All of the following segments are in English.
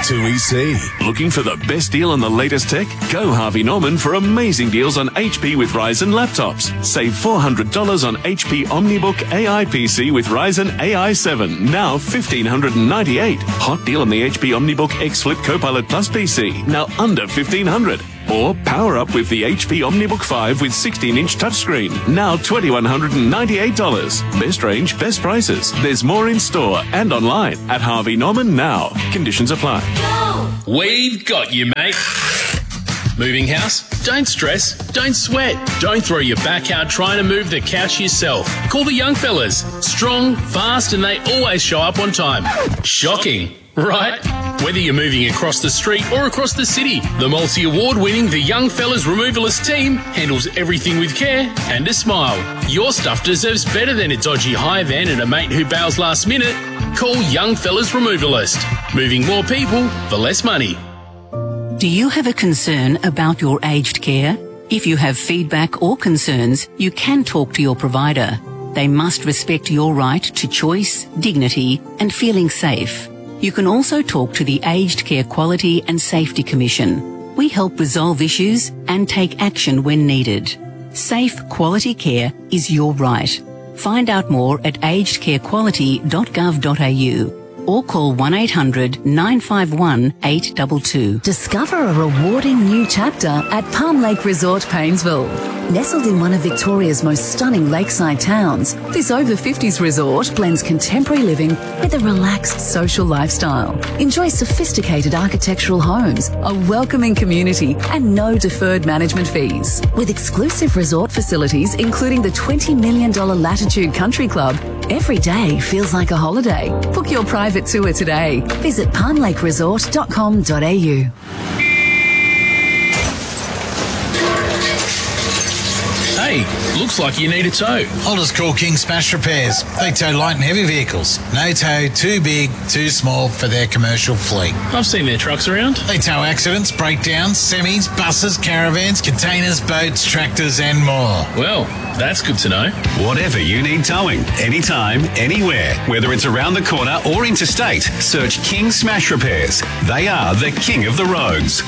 2EC. Looking for the best deal on the latest tech? Go Harvey Norman for amazing deals on HP with Ryzen laptops. Save $400 on HP OmniBook AI PC with Ryzen AI 7, now $1,598. Hot deal on the HP OmniBook X Flip Copilot Plus PC, now under $1,500. Or power up with the HP OmniBook 5 with 16-inch touchscreen, now $2,198. Best range, best prices. There's more in store and online at Harvey Norman now. Conditions apply. We've got you, mate. Moving house? Don't stress. Don't sweat. Don't throw your back out trying to move the couch yourself. Call the young fellas. Strong, fast, and they always show up on time. Shocking, right? Whether you're moving across the street or across the city, the multi-award-winning The Young Fellas Removalist team handles everything with care and a smile. Your stuff deserves better than a dodgy hire van and a mate who bails last minute. Call Young Fellas Removalist. Moving more people for less money. Do you have a concern about your aged care? If you have feedback or concerns, you can talk to your provider. They must respect your right to choice, dignity, and feeling safe. You can also talk to the Aged Care Quality and Safety Commission. We help resolve issues and take action when needed. Safe quality care is your right. Find out more at agedcarequality.gov.au or call 1-800-951-822. Discover a rewarding new chapter at Palm Lake Resort, Paynesville. Nestled in one of Victoria's most stunning lakeside towns, this over-50s resort blends contemporary living with a relaxed social lifestyle. Enjoy sophisticated architectural homes, a welcoming community, and no deferred management fees. With exclusive resort facilities, including the $20 million Latitude Country Club, every day feels like a holiday. Book your private tour today. Visit palmlakeresort.com.au. Hey, looks like you need a tow. I'll just call King Smash Repairs. They tow light and heavy vehicles. No tow too big, too small for their commercial fleet. I've seen their trucks around. They tow accidents, breakdowns, semis, buses, caravans, containers, boats, tractors and more. Well, that's good to know. Whatever you need towing, anytime, anywhere, whether it's around the corner or interstate, search King Smash Repairs. They are the king of the roads.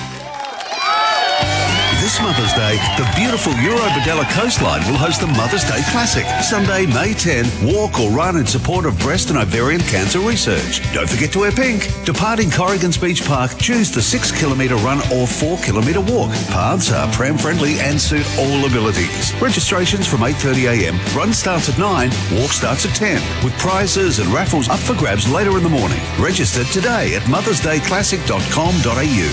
This Mother's Day, the beautiful Eurobodella coastline will host the Mother's Day Classic. Sunday, May 10, walk or run in support of breast and ovarian cancer research. Don't forget to wear pink. Departing Corrigan's Beach Park, choose the 6-kilometre run or 4-kilometre walk. Paths are pram-friendly and suit all abilities. Registrations from 8:30am. Run starts at 9, walk starts at 10, with prizes and raffles up for grabs later in the morning. Register today at mothersdayclassic.com.au.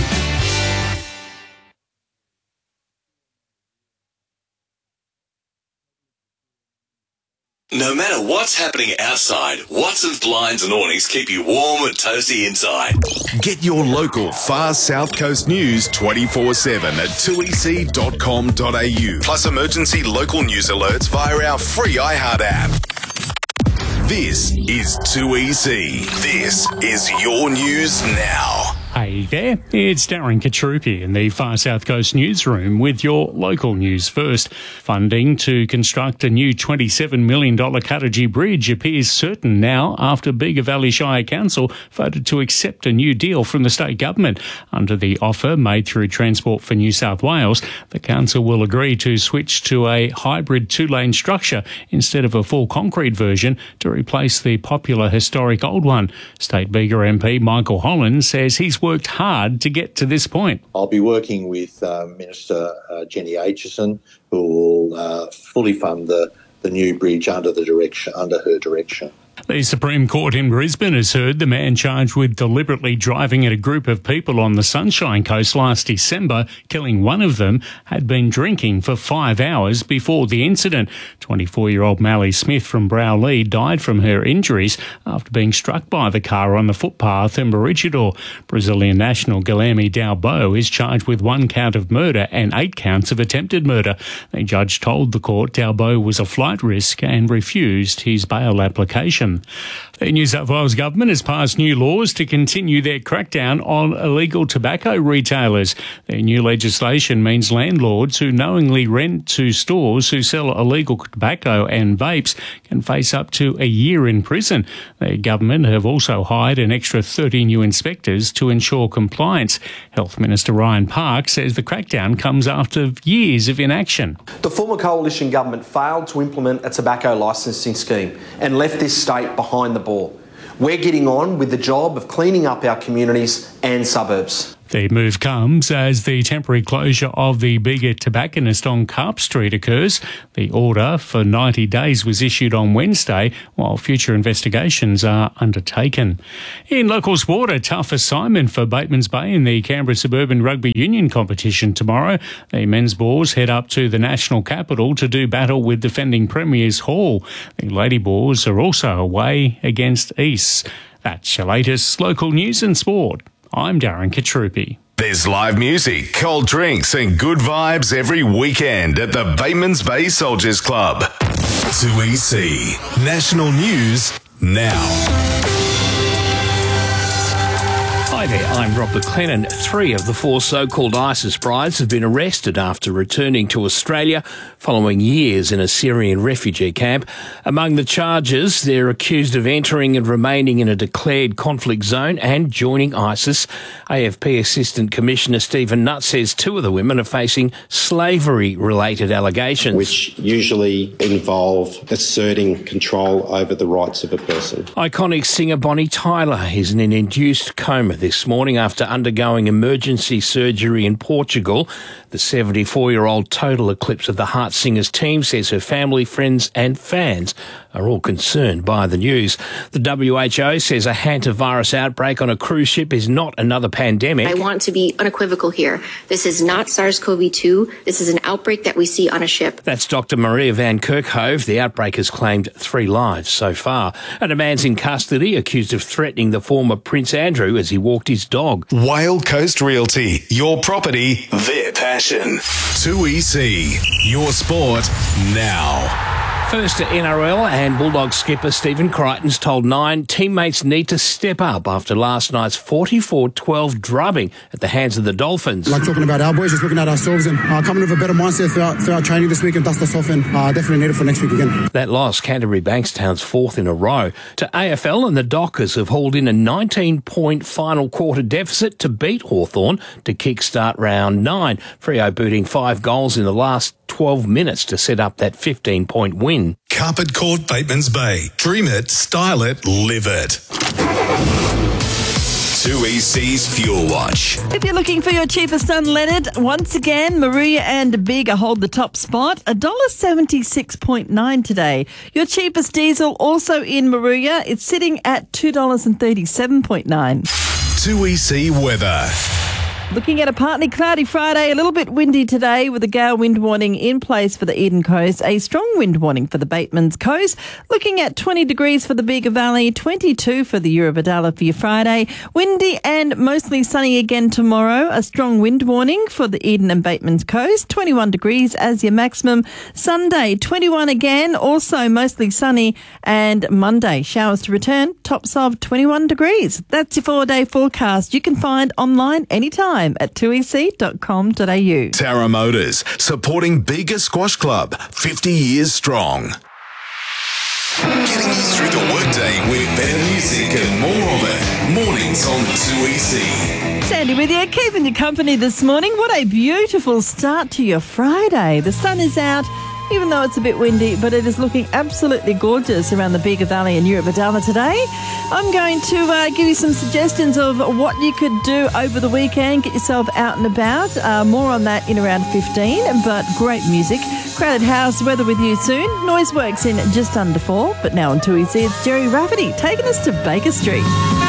No matter what's happening outside, Watson's blinds and awnings keep you warm and toasty inside. Get your local far South Coast news 24/7 at 2ec.com.au. Plus emergency local news alerts via our free iHeart app. This is 2EC. This is your news now. Hey there, it's Darren Katrupi in the Far South Coast newsroom with your local news first. Funding to construct a new $27 million Cuttagee Bridge appears certain now after Bega Valley Shire Council voted to accept a new deal from the state government. Under the offer made through Transport for New South Wales, the council will agree to switch to a hybrid 2-lane structure instead of a full concrete version to replace the popular historic old one. State Bega MP Michael Holland says he's worked hard to get to this point. I'll be working with Minister Jenny Aitchison, who will fully fund the new bridge under her direction. The Supreme Court in Brisbane has heard the man charged with deliberately driving at a group of people on the Sunshine Coast last December, killing one of them, had been drinking for 5 hours before the incident. 24-year-old Mally Smith from Browley died from her injuries after being struck by the car on the footpath in Maroochydore. Brazilian national Guilherme Dalbo is charged with 1 count of murder and 8 counts of attempted murder. The judge told the court Dalbo was a flight risk and refused his bail application. legislation. The New South Wales government has passed new laws to continue their crackdown on illegal tobacco retailers. The new legislation means landlords who knowingly rent to stores who sell illegal tobacco and vapes can face up to a year in prison. The government have also hired an extra 30 new inspectors to ensure compliance. Health Minister Ryan Park says the crackdown comes after years of inaction. The former coalition government failed to implement a tobacco licensing scheme and left this state behind the ball. We're getting on with the job of cleaning up our communities and suburbs. The move comes as the temporary closure of the bigger tobacconist on Carp Street occurs. The order for 90 days was issued on Wednesday, while future investigations are undertaken. In local sport, a tough assignment for Batemans Bay in the Canberra Suburban Rugby Union competition tomorrow. The men's Boars head up to the national capital to do battle with defending premiers Hall. The Lady Boars are also away against East. That's your latest local news and sport. I'm Darren Katrupi. There's live music, cold drinks and good vibes every weekend at the Batemans Bay Soldiers Club. 2EC National News now. Hi there, I'm Rob McLennan. 3 of the 4 so-called ISIS brides have been arrested after returning to Australia following years in a Syrian refugee camp. Among the charges, they're accused of entering and remaining in a declared conflict zone and joining ISIS. AFP Assistant Commissioner Stephen Nutt says 2 of the women are facing slavery-related allegations. Which usually involve asserting control over the rights of a person. Iconic singer Bonnie Tyler is in an induced coma this morning after undergoing emergency surgery in Portugal. The 74-year-old total eclipse of the Heart Singers team says her family, friends and fans are all concerned by the news. The WHO says a hantavirus outbreak on a cruise ship is not another pandemic. I want to be unequivocal here. This is not SARS-CoV-2. This is an outbreak that we see on a ship. That's Dr. Maria Van Kerkhove. The outbreak has claimed 3 lives so far. And a man's in custody accused of threatening the former Prince Andrew as he walked his dog. Whale Coast Realty, your property, their passion. 2EC, your sport now. First to NRL, and Bulldogs skipper Stephen Crichton's told 9 teammates need to step up after last night's 44-12 drubbing at the hands of the Dolphins. Like talking about our boys, just looking at ourselves and coming with a better mindset throughout training this week and dust us off, and definitely need it for next week again. That loss, Canterbury Bankstown's 4th in a row. To AFL, and the Dockers have hauled in a 19-point final quarter deficit to beat Hawthorn to kickstart round 9. Freo booting 5 goals in the last 12 minutes to set up that 15-point win. Carpet Court Batemans Bay. Dream it, style it, live it. 2EC's Fuel Watch. If you're looking for your cheapest unleaded, once again, Maruya and Bega hold the top spot, $1.76.9 today. Your cheapest diesel also in Maruya, it's sitting at $2.37.9. 2EC weather. Looking at a partly cloudy Friday, a little bit windy today with a gale wind warning in place for the Eden Coast, a strong wind warning for the Batemans Coast. Looking at 20 degrees for the Bega Valley, 22 for the Eurobodalla for your Friday. Windy and mostly sunny again tomorrow, a strong wind warning for the Eden and Batemans Coast, 21 degrees as your maximum. Sunday, 21 again, also mostly sunny, and Monday, showers to return, tops of 21 degrees. That's your 4-day forecast. You can find online anytime at 2ec.com.au. Tara Motors, supporting Bega Squash Club, 50 years strong. Getting you through the workday with better music and more of it. Mornings on 2EC. Sandy with you, keeping you company this morning. What a beautiful start to your Friday. The sun is out, even though it's a bit windy, but it is looking absolutely gorgeous around the Bega Valley and Eurobodalla today. I'm going to give you some suggestions of what you could do over the weekend. Get yourself out and about. More on that in around 15, but great music. Crowded House weather with you soon. Noise Works in just under 4, but now on 2EC, it's Jerry Rafferty taking us to Baker Street.